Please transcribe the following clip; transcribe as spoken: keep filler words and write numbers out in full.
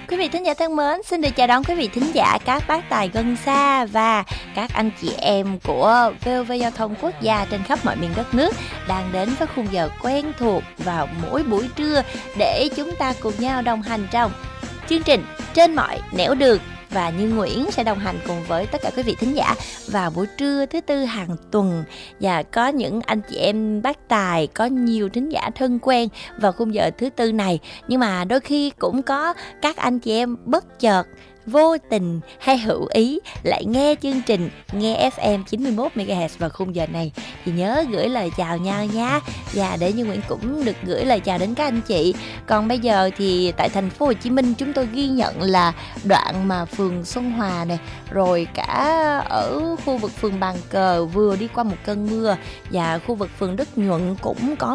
Quý vị thính giả thân mến, xin được chào đón quý vị thính giả, các bác tài gần xa và các anh chị em của vê o vê Giao thông Quốc gia trên khắp mọi miền đất nước đang đến với khung giờ quen thuộc vào mỗi buổi trưa để chúng ta cùng nhau đồng hành trong chương trình Trên Mọi Nẻo Đường. Và Như Nguyễn sẽ đồng hành cùng với tất cả quý vị thính giả vào buổi trưa thứ tư hàng tuần. Và có những anh chị em bác tài, có nhiều thính giả thân quen vào khung giờ thứ tư này. Nhưng mà đôi khi cũng có các anh chị em bất chợt, vô tình hay hữu ý lại nghe chương trình, nghe ép em chín mươi mốt mê ga héc vào khung giờ này thì nhớ gửi lời chào nhau nha. Và để Như Nguyễn cũng được gửi lời chào đến các anh chị. Còn bây giờ thì tại thành phố Hồ Chí Minh chúng tôi ghi nhận là đoạn mà phường Xuân Hòa này, rồi cả ở khu vực phường Bàn Cờ vừa đi qua một cơn mưa, và khu vực phường Đức Nhuận cũng có